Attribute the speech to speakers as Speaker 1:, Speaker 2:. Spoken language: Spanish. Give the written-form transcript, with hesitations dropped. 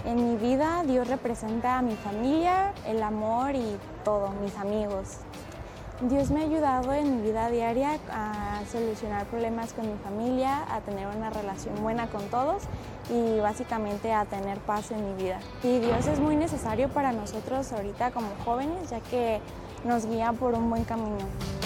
Speaker 1: En mi vida Dios representa a mi familia, el amor y todo, mis amigos. Dios me ha ayudado en mi vida diaria a solucionar problemas con mi familia, a tener una relación buena con todos y básicamente a tener paz en mi vida. Y Dios es muy necesario para nosotros ahorita como jóvenes, ya que nos guía por un buen camino.